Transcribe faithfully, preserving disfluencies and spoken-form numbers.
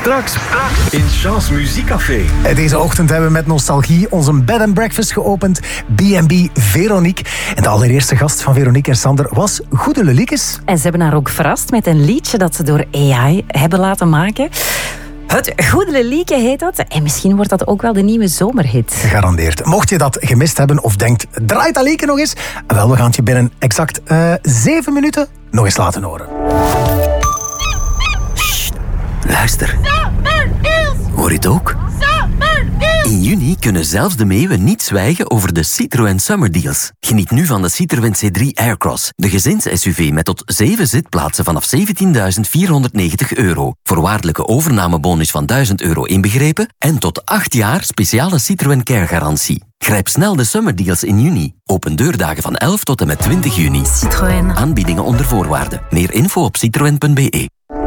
Straks in Chance Muziekcafé. Deze ochtend hebben we met nostalgie onze bed and breakfast geopend. B en B Veronique. En de allereerste gast van Veronique en Sander was Goede Leliekes. En ze hebben haar ook verrast met een liedje dat ze door A I hebben laten maken. Het Goede Lelieke heet dat. En misschien wordt dat ook wel de nieuwe zomerhit. Gegarandeerd. Mocht je dat gemist hebben of denkt, draait dat liedje nog eens? Wel, we gaan het je binnen exact uh, zeven minuten nog eens laten horen. Sst, luister. Hoor je het ook? In juni kunnen zelfs de meeuwen niet zwijgen over de Citroën Summer Deals. Geniet nu van de Citroën C drie Aircross, de gezins-S U V met tot zeven zitplaatsen vanaf zeventienduizend vierhonderdnegentig euro. Voorwaardelijke overnamebonus van duizend euro inbegrepen en tot acht jaar speciale Citroën Care garantie. Grijp snel de Summer Deals in juni. Open deurdagen van elf tot en met twintig juni. Citroën. Aanbiedingen onder voorwaarden. Meer info op citroen punt be.